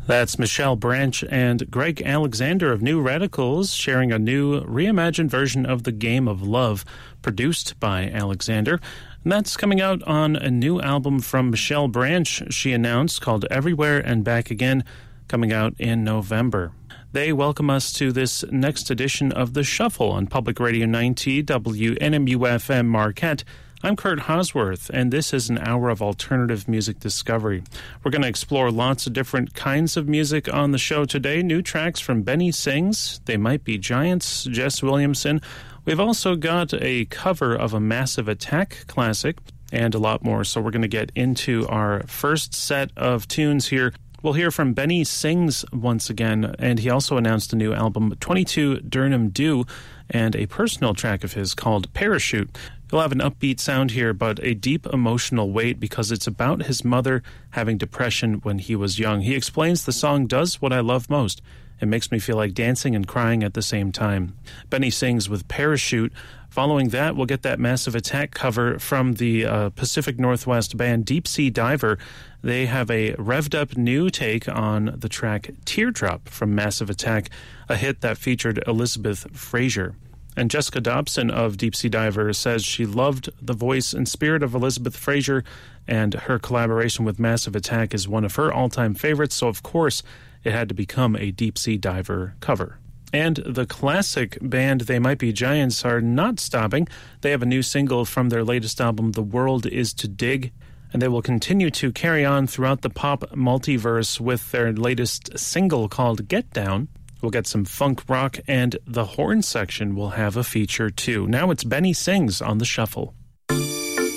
That's Michelle Branch and Greg Alexander of New Radicals sharing a new reimagined version of The Game of Love produced by Alexander. And that's coming out on a new album from Michelle Branch, she announced, called Everywhere and Back Again, coming out in November. They welcome us to this next edition of The Shuffle on Public Radio 90 WNMU-FM Marquette. I'm Kurt Hosworth, and this is an hour of alternative music discovery. We're going to explore lots of different kinds of music on the show today. New tracks from Benny Sings, They Might Be Giants, Jess Williamson. We've also got a cover of a Massive Attack classic and a lot more. So we're going to get into our first set of tunes here. We'll hear from Benny Sings once again, and he also announced a new album, 22 Durham Dew, and a personal track of his called Parachute. He'll have an upbeat sound here, but a deep emotional weight because it's about his mother having depression when he was young. He explains the song does what I love most. It makes me feel like dancing and crying at the same time. Benny Sings with Parachute. Following that, we'll get that Massive Attack cover from the Pacific Northwest band Deep Sea Diver. They have a revved up new take on the track Teardrop from Massive Attack, a hit that featured Elizabeth Fraser. And Jessica Dobson of Deep Sea Diver says she loved the voice and spirit of Elizabeth Fraser, and her collaboration with Massive Attack is one of her all-time favorites, so of course it had to become a Deep Sea Diver cover. And the classic band They Might Be Giants are not stopping. They have a new single from their latest album, The World Is to Dig, and they will continue to carry on throughout the pop multiverse with their latest single called Get Down. We'll get some funk rock, and the horn section will have a feature too. Now it's Benny Sings on The Shuffle.